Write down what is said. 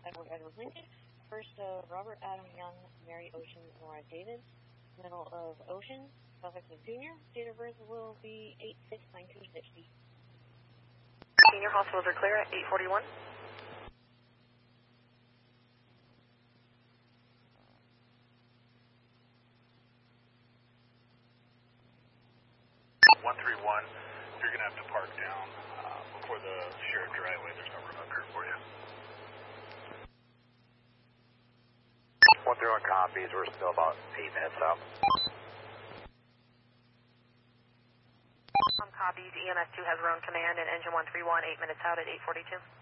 Edward Lincoln. First, Robert Adam Young, Mary Ocean, Nora David. Middle of Ocean, Sussex Jr. Date of birth will be 8/6/1960. Senior hospitals are clear at 841. You're going to have to park down before the shared driveway. There's no remote curve for you. 131 copies. We're still about 8 minutes out. Copies. EMS 2 has road command and engine 131, 8 minutes out at 842.